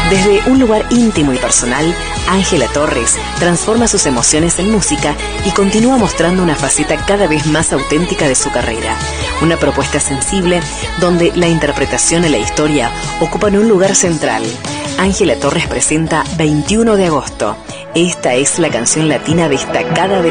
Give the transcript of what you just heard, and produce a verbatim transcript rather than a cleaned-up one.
Desde un lugar íntimo y personal, Ángela Torres transforma sus emociones en música y continúa mostrando una faceta cada vez más auténtica de su carrera. Una propuesta sensible donde la interpretación y la historia ocupan un lugar central. Ángela Torres presenta veintiuno de agosto. Esta es la canción latina destacada de